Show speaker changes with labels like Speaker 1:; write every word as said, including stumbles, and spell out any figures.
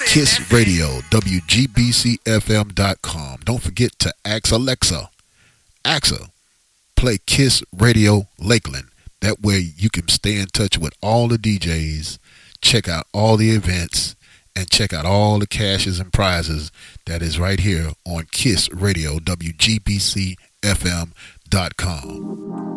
Speaker 1: Kiss Radio, W G B C F M dot com. Don't forget to ask Alexa. Alexa, play Kiss Radio Lakeland. That way you can stay in touch with all the D Js, check out all the events, and check out all the caches and prizes that is right here on Kiss Radio, W G B C F M dot com.